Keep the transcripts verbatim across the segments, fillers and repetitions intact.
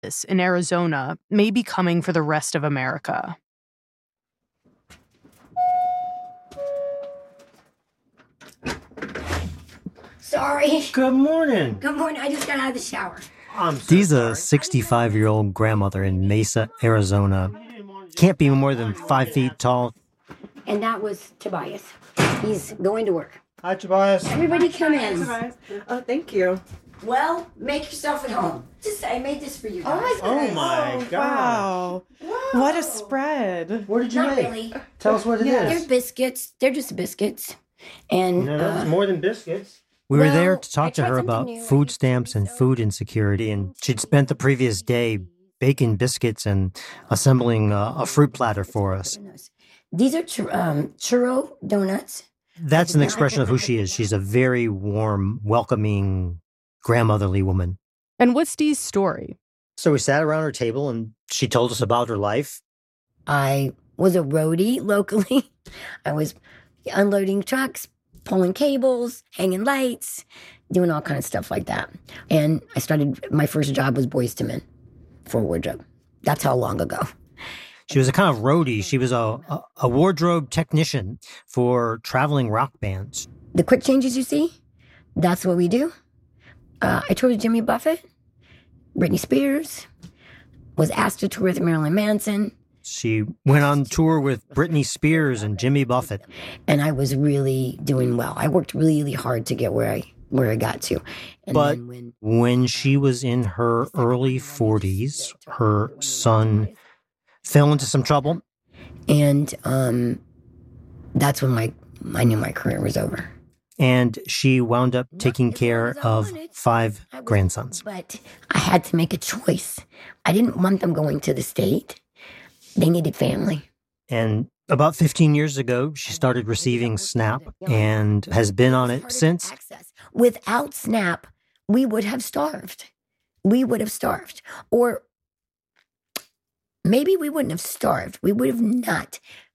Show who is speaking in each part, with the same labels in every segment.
Speaker 1: This in Arizona may be coming for the rest of America.
Speaker 2: Sorry.
Speaker 3: Good morning.
Speaker 2: Good morning. I just got out of the shower.
Speaker 3: I'm so
Speaker 4: Dee's
Speaker 3: sorry.
Speaker 4: a sixty-five-year-old grandmother in Mesa, Arizona. Can't be more than five feet tall.
Speaker 2: And that was Tobias. He's going to work.
Speaker 3: Hi, Tobias.
Speaker 2: Everybody come in.
Speaker 5: Oh, thank you.
Speaker 2: Well, make yourself at home. Just I made this for you guys.
Speaker 5: Oh my
Speaker 3: Oh my
Speaker 5: Oh,
Speaker 3: God.
Speaker 5: wow. What a spread.
Speaker 3: What did you
Speaker 2: Not
Speaker 3: make?
Speaker 2: really.
Speaker 3: Tell us what it is.
Speaker 5: Yeah.
Speaker 2: They're biscuits. They're just biscuits. And
Speaker 3: No, no,
Speaker 2: uh,
Speaker 3: it's more than biscuits.
Speaker 4: We were
Speaker 2: Well,
Speaker 4: there to
Speaker 2: I
Speaker 4: talk to
Speaker 2: tried
Speaker 4: her
Speaker 2: something
Speaker 4: about
Speaker 2: new.
Speaker 4: food stamps and food insecurity, and she'd spent the previous day baking biscuits and assembling a, a fruit platter for us.
Speaker 2: these are chur- um, churro donuts.
Speaker 4: That's an expression of who she is. She's a very warm, welcoming, grandmotherly woman.
Speaker 1: And what's Dee's story?
Speaker 4: So we sat around her table, and she told us about her life.
Speaker 2: I was a roadie locally. I was unloading trucks, pulling cables, hanging lights, doing all kind of stuff like that. And I started, my first job was Boyz two Men for wardrobe. That's how long ago.
Speaker 4: She was a kind of roadie. She was a, a, a wardrobe technician for traveling rock bands.
Speaker 2: The quick changes you see, that's what we do. Uh, I toured with Jimmy Buffett, Britney Spears, was asked to tour with Marilyn Manson.
Speaker 4: She went on tour with Britney Spears and Jimmy Buffett.
Speaker 2: And I was really doing well. I worked really hard to get where I where I got to. And
Speaker 4: But
Speaker 2: then when
Speaker 4: when she was in her early forties, her son fell into some trouble.
Speaker 2: and um, that's when my I knew my career was over.
Speaker 4: And she wound up taking care of five
Speaker 2: I was-
Speaker 4: grandsons.
Speaker 2: But I had to make a choice. I didn't want them going to the state. They needed family.
Speaker 4: And about fifteen years ago, she started receiving SNAP and has been on it since.
Speaker 2: Access. Without SNAP, we would have starved. We would have starved. Or maybe we wouldn't have starved. We would have not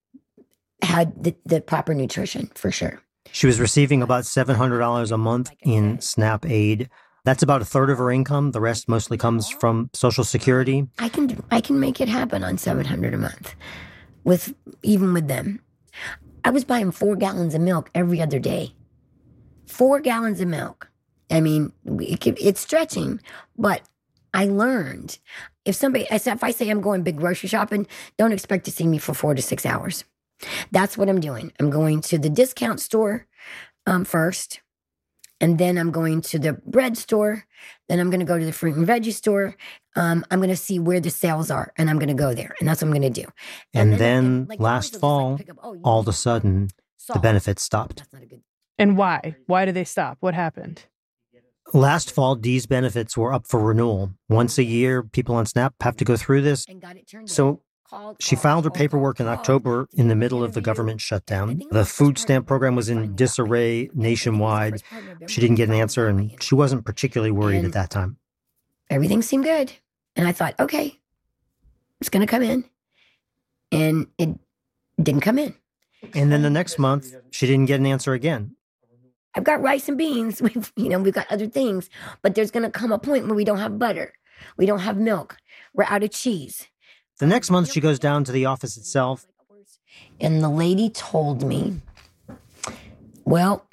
Speaker 2: had the, the proper nutrition, for sure.
Speaker 4: She was receiving about seven hundred dollars a month in SNAP aid. That's about a third of her income. The rest mostly comes from Social Security.
Speaker 2: I can I can make it happen on seven hundred a month, with even with them. I was buying four gallons of milk every other day. Four gallons of milk. I mean, it could, it's stretching, but I learned. If somebody, I said, if I say I'm going big grocery shopping, don't expect to see me for four to six hours. That's what I'm doing. I'm going to the discount store um, first. And then I'm going to the bread store. Then I'm going to go to the fruit and veggie store. Um, I'm going to see where the sales are, and I'm going to go there. And that's what I'm going to do.
Speaker 4: And
Speaker 2: then,
Speaker 4: then
Speaker 2: like,
Speaker 4: last
Speaker 2: the boys will just, like,
Speaker 4: fall,
Speaker 2: pick up, oh, you
Speaker 4: all
Speaker 2: need
Speaker 4: of a sudden, the
Speaker 2: salt.
Speaker 4: benefits stopped.
Speaker 2: That's not a good.
Speaker 1: And why? Why did they stop? What happened?
Speaker 4: Last fall, Dee's benefits were up for renewal. Once a year, people on SNAP have to go through this.
Speaker 2: And got it turned
Speaker 4: So
Speaker 2: in. Called,
Speaker 4: she
Speaker 2: called,
Speaker 4: filed her
Speaker 2: called,
Speaker 4: paperwork in
Speaker 2: called,
Speaker 4: October in the middle of the government shutdown. The food stamp program was in disarray nationwide. She didn't get an answer, and she wasn't particularly worried at that time.
Speaker 2: Everything seemed good. And I thought, okay, it's going to come in. And it didn't come in.
Speaker 4: And then the next month, she didn't get an answer again.
Speaker 2: I've got rice and beans. We've, you know, we've got other things. But there's going to come a point where we don't have butter. We don't have milk. We're out of cheese.
Speaker 4: The next month, she goes down to the office itself.
Speaker 2: And the lady told me, well,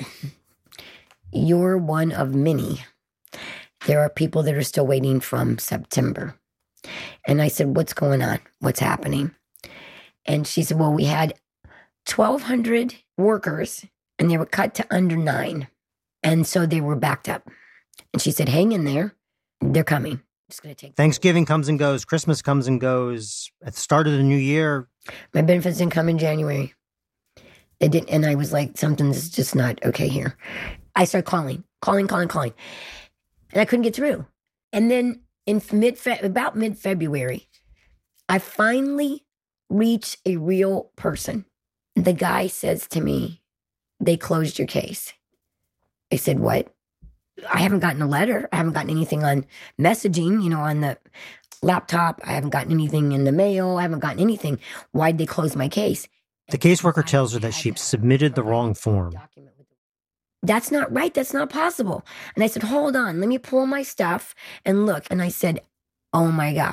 Speaker 2: you're one of many. There are people that are still waiting from September. And I said, what's going on? What's happening? And she said, well, we had twelve hundred workers and they were cut to under nine. And so they were backed up. And she said, hang in there. They're coming. It's going to take
Speaker 4: Thanksgiving comes and goes. Christmas comes and goes. At the start of the new year,
Speaker 2: my benefits didn't come in January. They didn't. And I was like, something's just not okay here. I started calling, calling, calling, calling. And I couldn't get through. And then in mid about mid-February, I finally reached a real person. The guy says to me, they closed your case. I said, what? I haven't gotten a letter. I haven't gotten anything on messaging, you know, on the laptop. I haven't gotten anything in the mail. I haven't gotten anything. Why'd they close my case?
Speaker 4: the caseworker tells her that she submitted the wrong form.
Speaker 2: That's not right. That's not possible. And I said, hold on, let me pull my stuff and look. And I said, Oh my God.